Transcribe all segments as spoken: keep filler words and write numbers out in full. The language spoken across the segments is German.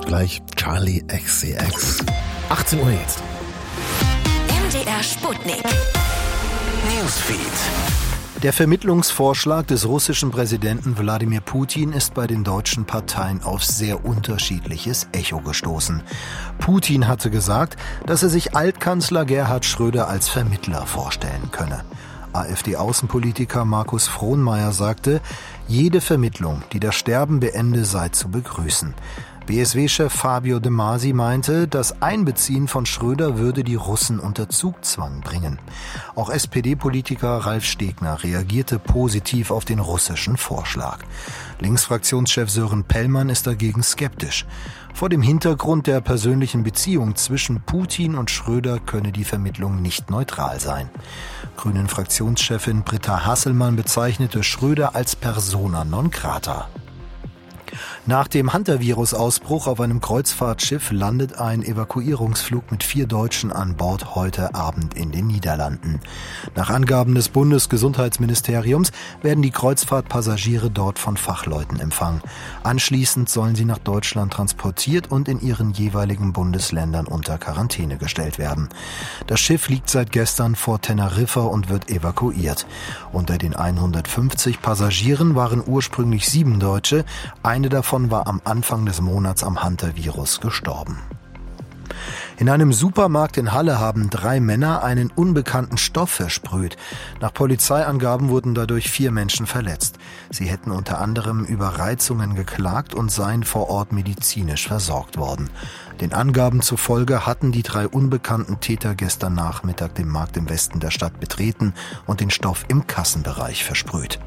gleich Charlie X C X. achtzehn Uhr jetzt. M D R Sputnik. Newsfeed. Der Vermittlungsvorschlag des russischen Präsidenten Wladimir Putin ist bei den deutschen Parteien auf sehr unterschiedliches Echo gestoßen. Putin hatte gesagt, dass er sich Altkanzler Gerhard Schröder als Vermittler vorstellen könne. AfD-Außenpolitiker Markus Frohnmayer sagte, jede Vermittlung, die das Sterben beende, sei zu begrüßen. B S W-Chef Fabio De Masi meinte, das Einbeziehen von Schröder würde die Russen unter Zugzwang bringen. Auch S P D-Politiker Ralf Stegner reagierte positiv auf den russischen Vorschlag. Linksfraktionschef Sören Pellmann ist dagegen skeptisch. Vor dem Hintergrund der persönlichen Beziehung zwischen Putin und Schröder könne die Vermittlung nicht neutral sein. Grünen-Fraktionschefin Britta Hasselmann bezeichnete Schröder als persona non grata. Nach dem Hantavirus-Ausbruch auf einem Kreuzfahrtschiff landet ein Evakuierungsflug mit vier Deutschen an Bord heute Abend in den Niederlanden. Nach Angaben des Bundesgesundheitsministeriums werden die Kreuzfahrtpassagiere dort von Fachleuten empfangen. Anschließend sollen sie nach Deutschland transportiert und in ihren jeweiligen Bundesländern unter Quarantäne gestellt werden. Das Schiff liegt seit gestern vor Teneriffa und wird evakuiert. Unter den hundertfünfzig Passagieren waren ursprünglich sieben Deutsche, eine davon war am Anfang des Monats am Hantavirus gestorben. In einem Supermarkt in Halle haben drei Männer einen unbekannten Stoff versprüht. Nach Polizeiangaben wurden dadurch vier Menschen verletzt. Sie hätten unter anderem über Reizungen geklagt und seien vor Ort medizinisch versorgt worden. Den Angaben zufolge hatten die drei unbekannten Täter gestern Nachmittag den Markt im Westen der Stadt betreten und den Stoff im Kassenbereich versprüht.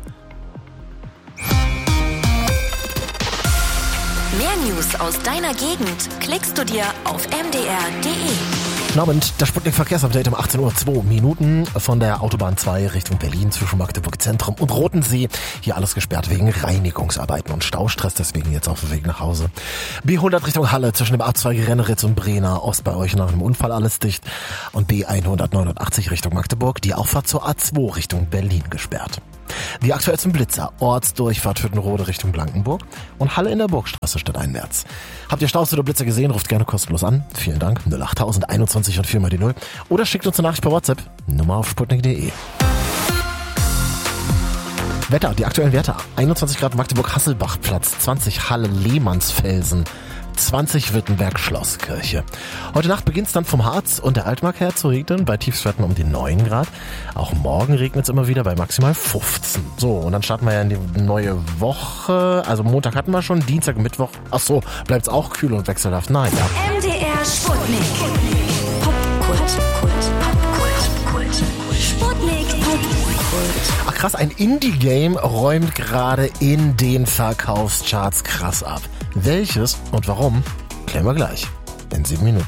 Mehr News aus deiner Gegend klickst du dir auf m d r punkt d e. Guten Abend, das Sputnik-Verkehrsupdate um achtzehn Uhr zwei Minuten von der Autobahn zwei Richtung Berlin zwischen Magdeburg Zentrum und Rotensee. Hier alles gesperrt wegen Reinigungsarbeiten und Staustress, deswegen jetzt auf dem Weg nach Hause. B hundert Richtung Halle zwischen dem Abzweig Renneritz und Brenner, Ost bei euch nach einem Unfall alles dicht. Und B hundertneunundachtzig Richtung Magdeburg, die Auffahrt zur A zwei Richtung Berlin gesperrt. Die aktuellsten Blitzer, Ortsdurchfahrt Hüttenrode Richtung Blankenburg und Halle in der Burgstraße stadteinwärts. Habt ihr Staus oder Blitzer gesehen, ruft gerne kostenlos an. Vielen Dank, null acht einundzwanzig und vier mal die null. Oder schickt uns eine Nachricht per WhatsApp, Nummer auf sputnik punkt d e. Wetter, die aktuellen Werte, einundzwanzig Grad Magdeburg-Hasselbach-Platz, zwanzig Halle Lehmannsfelsen, zwanzig Wittenberg-Schlosskirche. Heute Nacht beginnt es dann vom Harz und der Altmark her zu regnen, bei Tiefstwerten um die neun Grad. Auch morgen regnet es immer wieder bei maximal fünfzehn. So, und dann starten wir ja in die neue Woche. Also Montag hatten wir schon, Dienstag, Mittwoch. Ach so, bleibt es auch kühl und wechselhaft? Nein, ja. M D R Sputnik. Popkult. Popkult. Sputnik. Popkult. Ach krass, ein Indie-Game räumt gerade in den Verkaufscharts krass ab. Welches und warum, klären wir gleich in sieben Minuten.